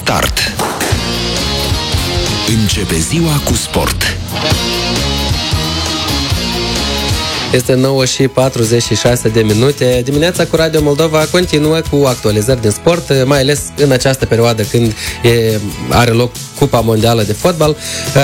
Start. Începe ziua cu sport. Este 9:46. Dimineața cu Radio Moldova continuă cu actualizări din sport, mai ales în această perioadă când are loc Cupa Mondială de Fotbal.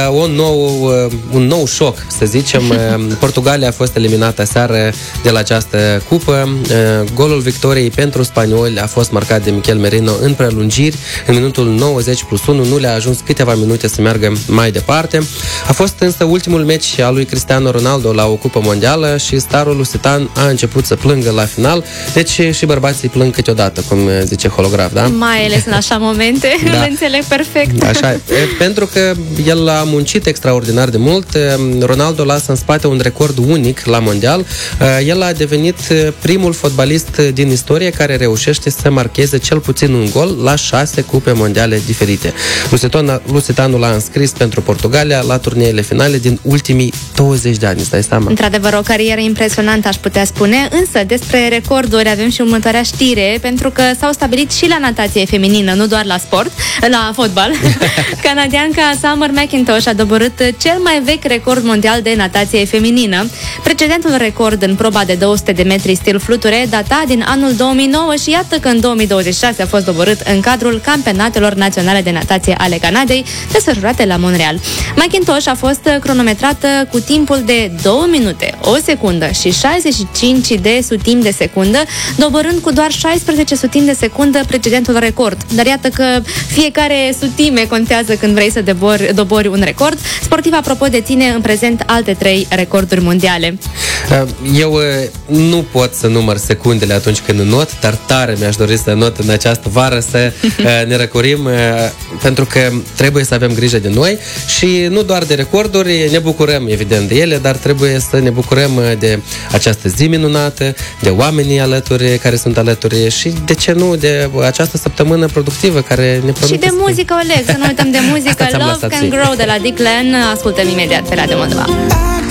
Un nou șoc, să zicem. Portugalia a fost eliminată aseară de la această cupă. Golul victoriei pentru spanioli a fost marcat de Mikel Merino în prelungiri. În minutul 90+1 nu le-a ajuns câteva minute să meargă mai departe. A fost însă ultimul meci al lui Cristiano Ronaldo la o Cupă Mondială și starul lusitan a început să plângă la final. Deci și bărbații plâng câteodată, cum zice Holograf, da? Mai ales în așa momente, da. Înțeleg perfect. Așa, pentru că el a muncit extraordinar de mult. Ronaldo lasă în spate un record unic la mondial. El a devenit primul fotbalist din istorie care reușește să marcheze cel puțin un gol la 6 cupe mondiale diferite. Lusitanul a înscris pentru Portugalia la turneele finale din ultimii 20 de ani. Stai seama? Într-adevăr, o carieră impresionantă, aș putea spune, însă despre recorduri avem și următoarea știre, pentru că s-au stabilit și la natație feminină, nu doar la sport, la fotbal. Canadianca Summer McIntosh a doborât cel mai vechi record mondial de natație feminină. Precedentul record în proba de 200 de metri stil fluture data din anul 2009 și iată că în 2026 a fost doborât în cadrul campionatelor naționale de natație ale Canadei, desfășurate la Montreal. McIntosh a fost cronometrată cu timpul de 2 minute, 1 secundă și 65 de sutimi de secundă, doborând cu doar 16 sutimi de secundă precedentul record. Dar iată că fiecare sutime contează când vrei să dobori un record. Sportiva, apropo, deține în prezent alte 3 recorduri mondiale. Eu nu pot să număr secundele atunci când not, dar tare mi-aș dori să not în această vară, să ne răcorim, pentru că trebuie să avem grijă de noi și nu doar de recorduri, ne bucurăm evident de ele, dar trebuie să ne bucurăm de această zi minunată, de oamenii alături, care sunt alături și, de ce nu, de această săptămână productivă care ne promite. Și de muzică, Oleg, să nu uităm de muzică. Love Can Grow de la Declan. Ascultăm imediat pe Radio Moldova.